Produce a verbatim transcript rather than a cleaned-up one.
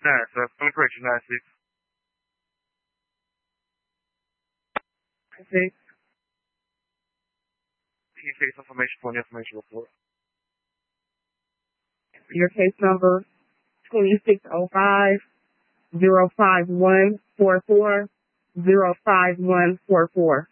Nine, sir. I'm correct, nine six. Six. Case information for an information report. Your case number twenty-six oh five, zero five one four four, zero five one four four.